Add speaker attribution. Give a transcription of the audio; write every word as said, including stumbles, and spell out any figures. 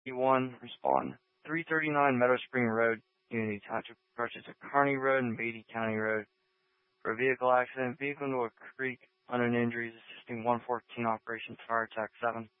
Speaker 1: one, respond. three thirty-nine Meadow Spring Road, Unity Township, approaches to Kearney Road and Beatty County Road for a vehicle accident. Vehicle into a creek, unknown injuries, assisting one fourteen Operations Fire Attack seven.